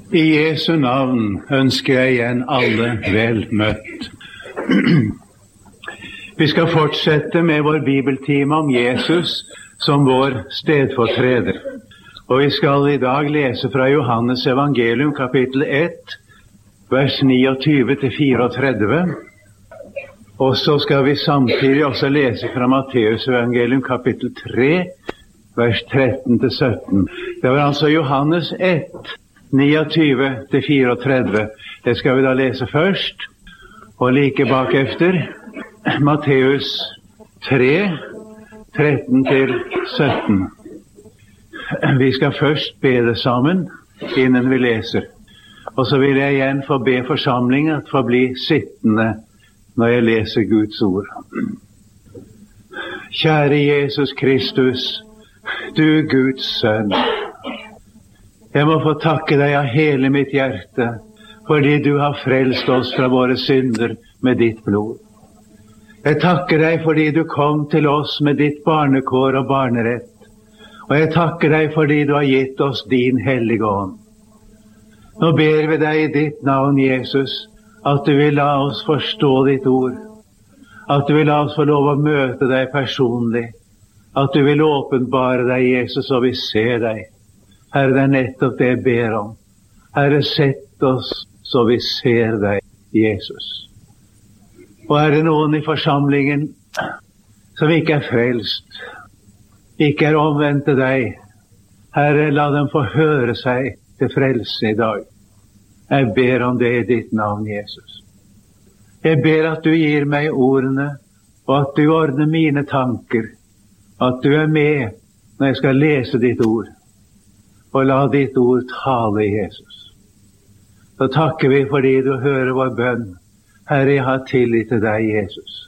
I Jesu navn ønsker jeg igjen alle vel møtt. Vi skal fortsette med vår bibeltime om Jesus som vår stedfortreder. Og vi skal i dag lese fra Johannes evangelium kapittel 1, vers 29-34. Og så skal vi samtidig også lese fra Matteus evangelium kapittel 3, vers 13-17. Det var altså Johannes 1, 29-34. Det skal vi da lese først, og like bakefter Matteus 3, 13-17. Vi skal først be det sammen innen vi leser. Og så vil jeg igjen få be forsamlingen at få bli sittende når jeg leser Guds ord. Kjære Jesus Kristus, du Guds sønn. Jeg må få takke deg av hele mitt hjerte, fordi du har frelst oss fra våre synder med ditt blod. Jeg takker deg fordi du kom til oss med ditt barnekår og barnerett. Og jeg takker deg fordi du har gitt oss din hellige ånd. Nå ber vi deg i ditt navn, Jesus, at du vil la oss forstå ditt ord. At du vil la oss få lov å møte deg personlig. At du vil åpenbare deg, Jesus, og vi ser deg. Herre, det er nettopp det jeg ber om. Herre, sett oss så vi ser deg, Jesus. Og er det noen i forsamlingen som ikke er frelst, ikke er omvendt til deg, Herre, la dem få høre seg til frelse i dag. Jeg ber om det i ditt navn, Jesus. Jeg ber at du gir meg ordene, og at du ordner mine tanker, at du er med når jeg skal lese ditt ord. Og la ditt ord tale, Jesus. Så takker vi fordi du hører vår bønn. Herre, jeg har tillit til deg, Jesus.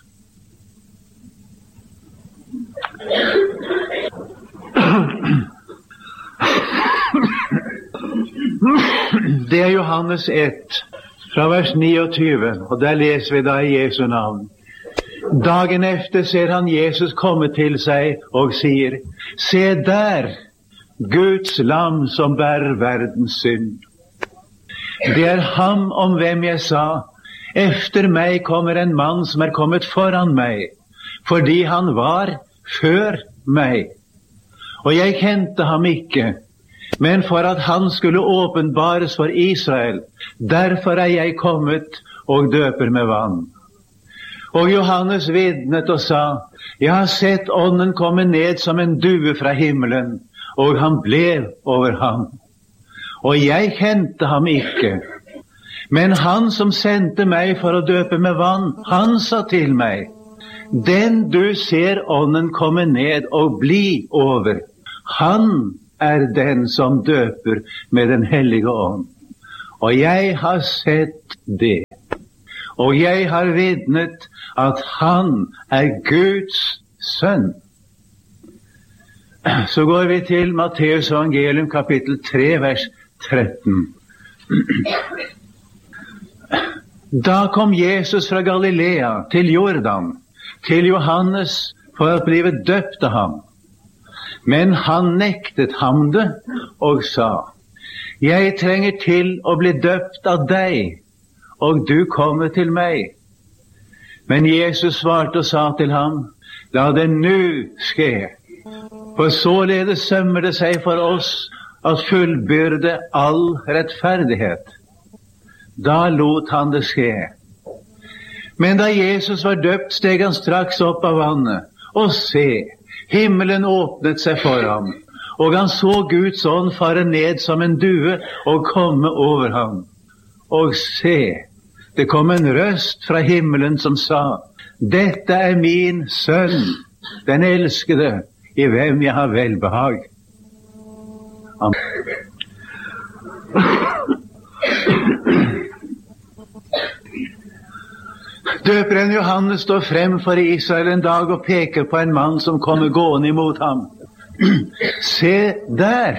Det er Johannes 1, fra vers 29, og der leser vi da i Jesu navn. Dagen efter ser han Jesus komme til seg og sier, se der, Guds lam som bærer verdens synd. Det er ham om hvem jeg sa, efter meg kommer en mann som er kommet foran meg, fordi han var før meg. Og jeg kjente ham ikke, men for at han skulle åpenbares for Israel, derfor er jeg kommet og døper med vann. Og Johannes vidnet og sa, jeg har sett ånden komme ned som en due fra himmelen, og han ble over ham. Og jeg kjente ham ikke. Men han som sendte meg for å døpe med vann, han sa til meg, den du ser ånden komme ned og bli over, han er den som døper med den hellige ånd. Og jeg har sett det. Og jeg har vidnet at han er Guds sønn. Så går vi til Matteus evangelium kapittel 3, vers 13. Da kom Jesus fra Galilea til Jordan, til Johannes for å bli døpt av ham. Men han nektet ham det og sa, jeg trenger til å bli døpt av deg, og du kommer til meg. Men Jesus svarte og sa til ham, la det nå skje. For således sømmer det seg for oss at fullbyrde all rettferdighet. Da lot han det skje. Men da Jesus var døpt, steg han straks opp av vannet, og se, himmelen åpnet seg for ham, og han så Guds ånd fare ned som en due og komme over ham. Og se, det kom en røst fra himmelen som sa, dette er min sønn, den elskede, i hvem jeg har velbehag. Amen. Døperen Johannes står frem for Israel en dag og peker på en mann som kommer gående imot ham. Se der!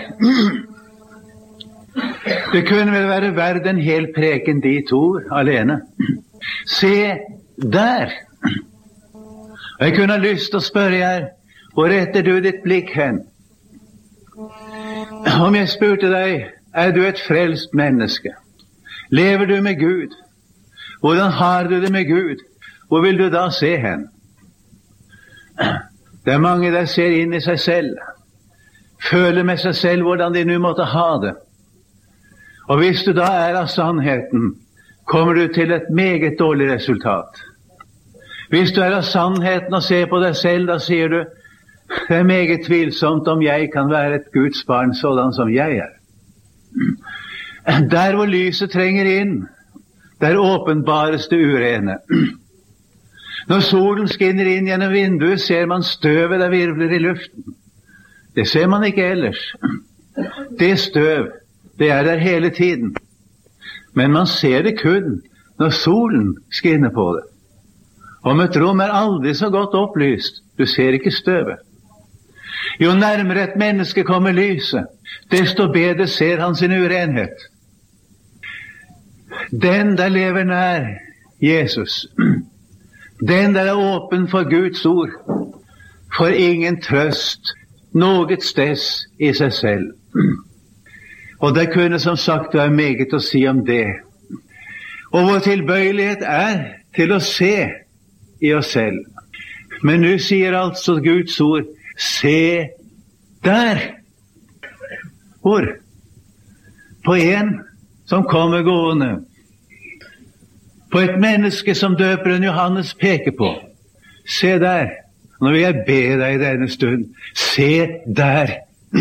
Det kunne vel være verdt en hel preken de to alene. Se der! Jeg kunne ha lyst til å spørre her, hvor retter du ditt blikk hen? Om jeg spurte deg, er du et frelst menneske? Lever du med Gud? Hvordan har du det med Gud? Hvor vil du da se hen? Det er mange der ser inn i seg selv, føler med seg selv hvordan de nå måtte ha det. Og hvis du da er av sannheten, kommer du til et meget dårlig resultat. Hvis du er av sannheten og ser på deg selv, da sier du, det er meget tvilsomt om jeg kan være et Guds barn sådan som jeg er. Der hvor lyset trenger inn, der åpenbares det urene. Når solen skinner inn gjennom vinduet, ser man støvet der virvler i luften. Det ser man ikke ellers. Det støv, det er der hele tiden. Men man ser det kun når solen skinner på det. Om et rom er aldri så godt opplyst, du ser ikke støvet. Jo nærmere et menneske kommer lyset, desto bedre ser han sin urenhet. Den der lever nær Jesus, den der er åpen for Guds ord, får ingen trøst noget steds i seg selv. Og det kunne som sagt være meget å si om det. Og vår tilbøyelighet er til å se i oss selv. Men nå sier altså Guds ord, se der. Hvor? På en som kommer gående. På et menneske som døperen Johannes peker på. Se der. Nå vil jeg be deg i denne stund. Se der.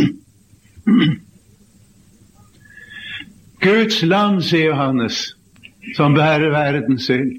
Guds lam, sier Johannes, som bærer verdens synd.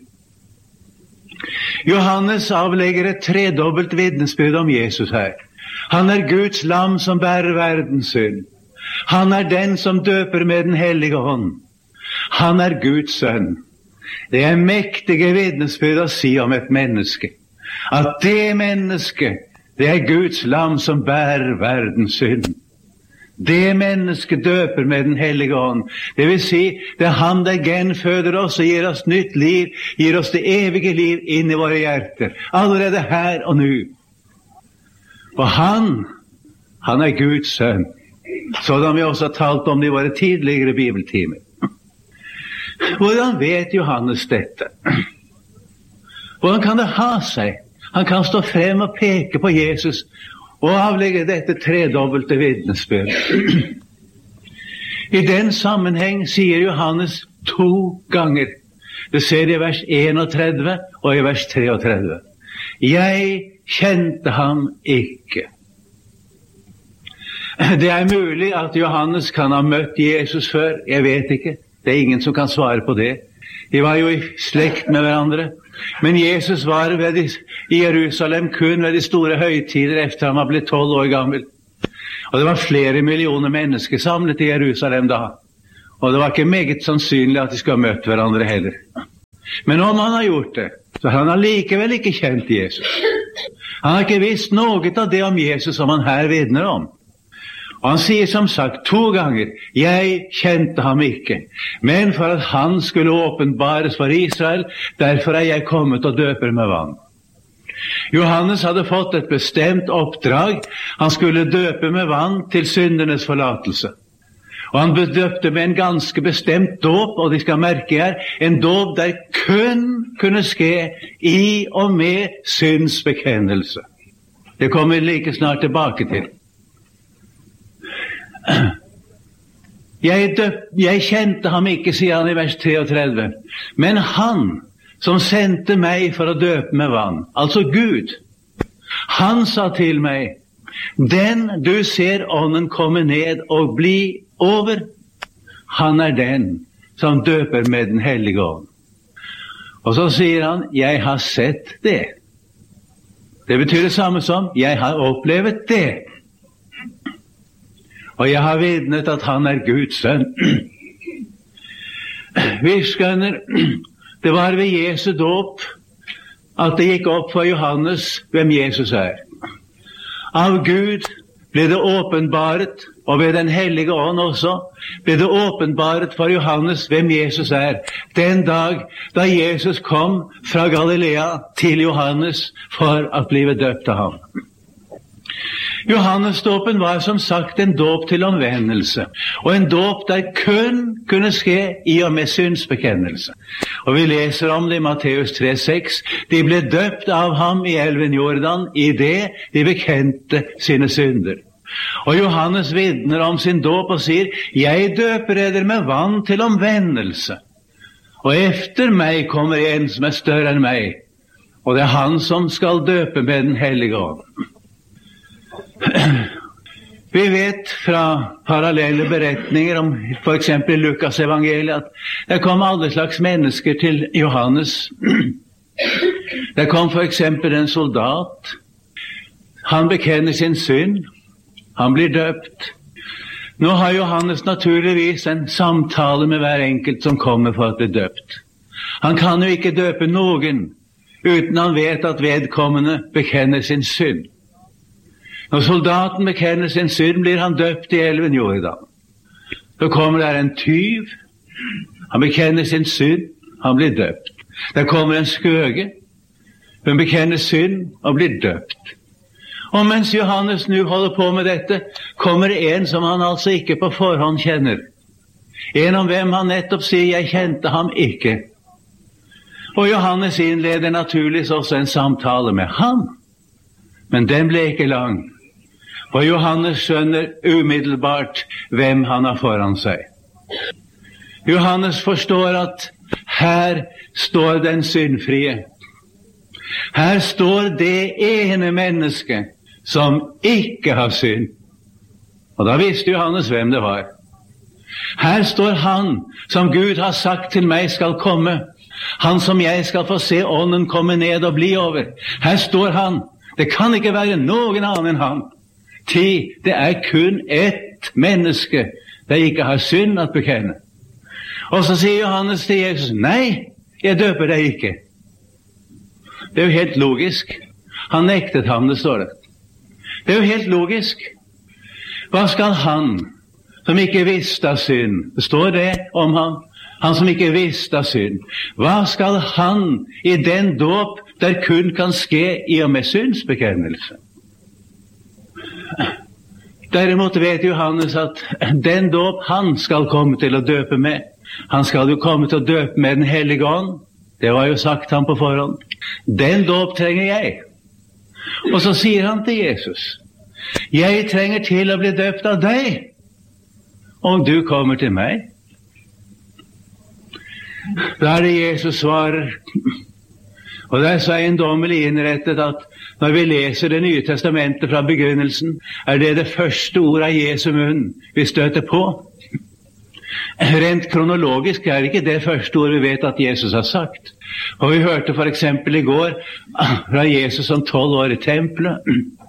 Johannes avlegger et tredobbelt vitnesbyrd om Jesus her. Han er Guds lam som bærer verdens synd. Han er den som døper med den hellige ånd. Han er Guds sønn. Det er mektige vitnesbyrd å si om et menneske. At det mennesket, det er Guds lam som bærer verdens synd. Det mennesket døper med den hellige ånd. Det vil si, det er han der genføder oss og gir oss nytt liv, gir oss det evige liv inn i våre hjerter. Allerede her og nå. Og han er Guds sønn. Sådan vi også har talt om det i våre tidligere bibeltimer. Hvordan vet Johannes dette? Hvordan kan det ha seg? Han kan stå frem og peke på Jesus og avlegge dette tredobbelte vitnesbyrd. I den sammenheng sier Johannes 2 ganger. Det ser i vers 31 og i vers 33. Jeg kjente ham ikke. Det er mulig at Johannes kan ha møtt Jesus før, jeg vet ikke. Det er ingen som kan svare på det. De var jo i slekt med hverandre. Men Jesus var i Jerusalem kun ved de store høytider efter han var blitt 12 år gammel. Og det var flere millioner mennesker samlet i Jerusalem da. Og det var ikke meget sannsynlig at de skulle ha møtt hverandre heller. Men om han har gjort det, så har han allikevel ikke kjent Jesus. Han har ikke visst noe av det om Jesus som han her vitner om. Og han sier som sagt 2 ganger, jeg kjente ham ikke, men for at han skulle åpenbares for Israel, derfor er jeg kommet og døper med vann. Johannes hadde fått et bestemt oppdrag, han skulle døpe med vann til syndernes forlatelse. Og han døpte med en ganske bestemt dåp, og de skal merke her, en dåp der kun kunne skje i og med synsbekjennelse. Det kommer vi like snart tilbake til. Jeg kjente ham ikke, sier han i vers 33, men han som sendte meg for å døpe med vann, altså Gud, han sa til meg, den du ser ånden komme ned og bli over, han er den som døper med den hellige ånd. Og så sier han, jeg har sett det. Det betyr det samme som, jeg har opplevd det. Og jeg har vitnet at han er Guds sønn. Vi skjønner, det var ved Jesu dåp at det gikk opp for Johannes hvem Jesus er. Av Gud ble det åpenbaret, og ved den hellige ånd også, ble det åpenbaret for Johannes hvem Jesus er. Den dag da Jesus kom fra Galilea til Johannes for å bli døpt av ham. Johannesdåpen var som sagt en dåp til omvendelse, og en dåp der kun kunne skje i og med synsbekjennelse. Og vi leser om det i Matteus 3,6. De ble døpt av ham i elven Jordan i det de bekjente sine synder. Og Johannes vitner om sin dåp og sier, jeg døper eder med vann til omvendelse. Og efter meg kommer en som er større enn meg, og det er han som skal døpe med den hellige ånd. Vi vet fra parallelle beretninger om for eksempel Lukas evangeliet at det kom alle slags mennesker til Johannes. Det kom for eksempel en soldat. Han bekjenner sin synd. Han blir døpt. Nå har Johannes naturligvis en samtale med hver enkelt som kommer for å bli døpt. Han kan jo ikke døpe noen uten han vet at vedkommende bekjenner sin synd. Når soldaten bekjenner sin synd, blir han døpt i elven Jordan. Så kommer der en tyv. Han bekjenner sin synd, han blir døpt. Der kommer en skøge. Hun bekjenner synd og blir døpt. Og mens Johannes nå holder på med dette, kommer en som han altså ikke på forhånd kjenner. En om hvem han nettopp sier, jeg kjente ham ikke. Og Johannes innleder naturligvis også en samtale med ham. Men den ble ikke lang. Og Johannes skjønner umiddelbart hvem han har foran seg. Johannes forstår at her står den syndfrie. Her står det ene mennesket som ikke har synd. Og da visste Johannes hvem det var. Her står han som Gud har sagt til meg skal komme. Han som jeg skal få se ånden komme ned og bli over. Her står han. Det kan ikke være noen annen enn han. Det er kun ett menneske der ikke har synd at bekjenne. Og så sier Johannes til Jesus, nei, jeg døper deg ikke. Det er jo helt logisk. Han nektet ham, det står det. Det er jo helt logisk. Hva skal han som ikke visste av synd? Det står det om ham. Han som ikke visste av synd. Hva skal han i den dåp der kun kan skje i og med synsbekjennelse? Derimot vet Johannes at den dåp han skal komme til å døpe med, han skal jo komme til å døpe med den hellige ånd. Det var jo sagt ham på forhånd. Den dåp trenger jeg. Og så sier han til Jesus, jeg trenger til å bli døpt av deg, om du kommer til meg. Da er det Jesus svarer, og det er så eiendommelig innrettet at når vi leser Det nye testamentet fra begynnelsen, er det første ordet av Jesu munn vi støter på. Rent kronologisk er det ikke det første ordet vi vet at Jesus har sagt. Og vi hørte for eksempel i går fra Jesus som 12 år i tempelet.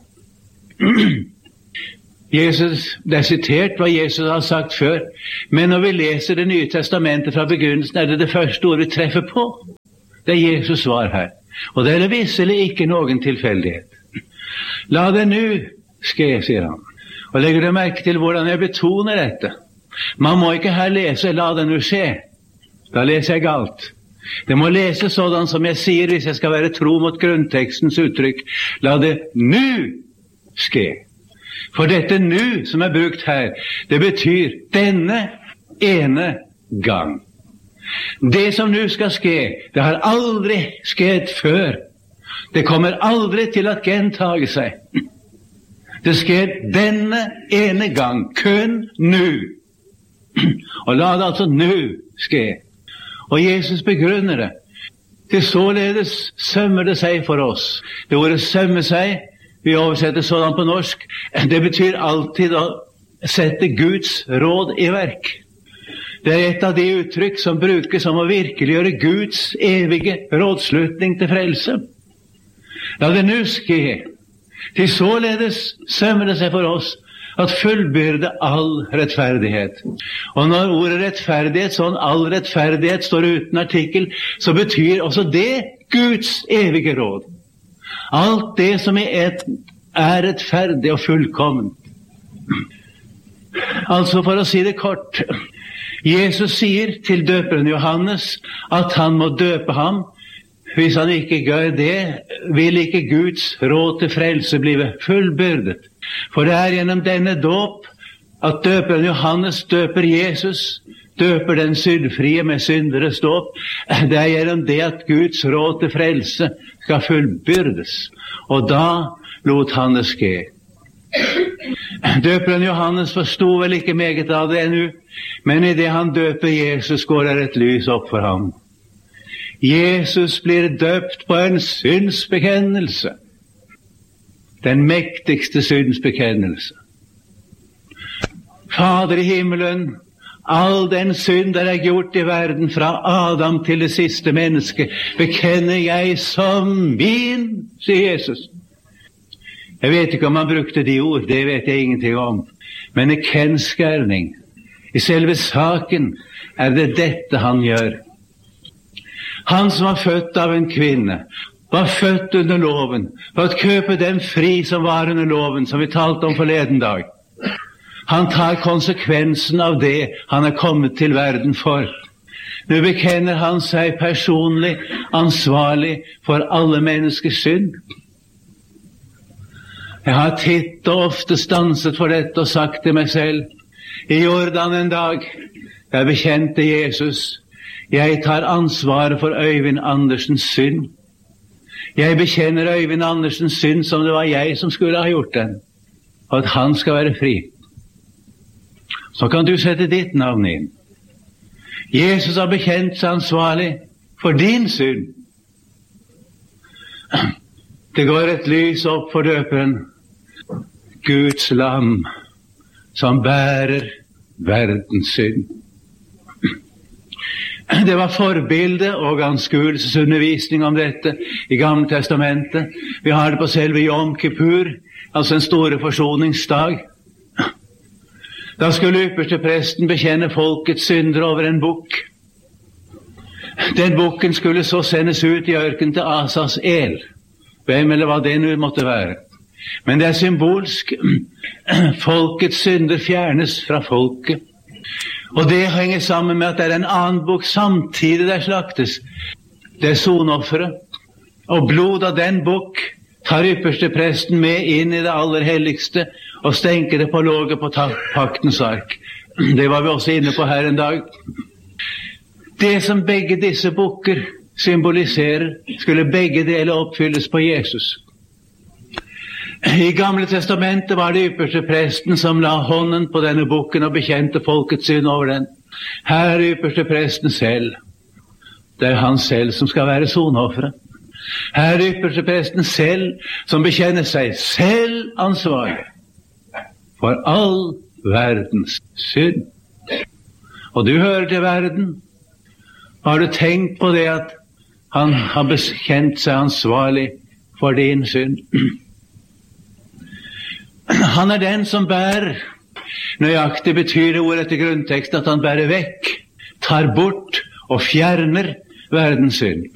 Det er sitert hva Jesus har sagt før, men når vi leser Det nye testamentet fra begynnelsen, er det første ordet vi treffer på. Det er Jesus svar her. Og det er visselig ikke noen tilfeldighet. La det nå skje, sier han. Og legger du merke til hvordan jeg betoner dette? Man må ikke her lese la det nå skje. Da leser jeg galt. Det må leses sådan som jeg sier hvis jeg skal være tro mot grunntekstens uttrykk. La det nå skje. For dette nå som er brukt her, det betyr denne ene gang. Det som nå skal skje, det har aldri skjedd før. Det kommer aldri til å gjentage seg. Det skjer denne ene gang, kun nå. Og la det altså nå skje. Og Jesus begrunner det. Til således sømmer det seg for oss. Det ordet sømme seg, vi oversetter sådan på norsk, det betyr alltid å sette Guds råd i verk. Det er et av de uttrykk som brukes om å virkeliggjøre Guds evige rådslutning til frelse. La det nå skje. Til således sømmer det seg for oss at fullbyrde all rettferdighet. Og når ordet rettferdighet, sånn all rettferdighet, står uten artikkel, så betyr også det Guds evige råd. Alt det som er rettferdig og fullkomment. Altså for å si det kort, Jesus sier til døperen Johannes at han må døpe ham Hvis han ikke gjør det, vil ikke Guds råd til frelse blive fullbyrdet. For det gjennom denne dåp at døperen Johannes døper Jesus, døper den syndfrie med synderes dåp. Det gjennom det at Guds råd til frelse skal fullbyrdes. Og da lot han det ske. Døperen Johannes forstod vel ikke meget av det ennå, men i det han døper Jesus går det et lys opp for ham. Jesus blir døpt på en syndsbekjennelse. Den mektigste syndsbekjennelse. Fader i himmelen, all den synd der gjort i verden fra Adam til det siste menneske, bekjenner jeg som min, sier Jesus. Jeg vet ikke om han brukte de ord, det vet jeg ingenting om. Men i kjensgjerning, i selve saken, det dette han gjør. Han som var født av en kvinne, var født under loven, for å kjøpe den fri som var under loven, som vi talte om forleden dag. Han tar konsekvensen av det han er kommet til verden for. Nå bekjenner han seg personlig ansvarlig for alle menneskers synd. Jeg har titt og ofte stanset for dette og sagt til meg selv, i Jordan en dag, jeg bekjente Jesus, jeg tar ansvaret for Øyvind Andersens synd. Jeg bekjenner Øyvind Andersens synd som det var jeg som skulle ha gjort den, og at han skal være fri. Så kan du sette ditt navn inn. Jesus har bekjent seg ansvarlig for din synd. Det går et lys opp for døperen. Guds lam som bærer verdens synd. Det var forbilde og anskuelsesundervisning om dette i Gamle Testamentet. Vi har det på selve Yom Kippur, altså en store forsoningsdag. Da skulle ypperstepresten bekjenne folkets synder over en bukk. Den bukken skulle så sendes ut i ørkenen til Asas el. Hvem eller hva det nå måtte være. Men det symbolsk. Folkets synder fjernes fra folket. Og det henger sammen med at det en annen bukk samtidig der slaktes. Det sonofferet. Og blod av den bukk tar ypperstepresten med inn i det aller helligste og stenker det på låget på paktens ark. Det var vi også inne på her en dag. Det som begge disse bukker symboliserer, skulle begge deler oppfylles på Jesus. I Gamle Testamentet var det ypperstepresten som la hånden på denne bukken og bekjente folkets synd over den. Her er ypperstepresten selv. Det er han selv som skal være sonofferet. Her er ypperstepresten selv som bekjenner seg selv ansvarlig for all verdens synd. Og du hører til verden. Har du tenkt på det at han har bekjent seg ansvarlig for din synd? Han er den som bærer. Nøyaktig betyr det ordet til grunntekst at han bærer vekk, tar bort og fjerner verdens synd.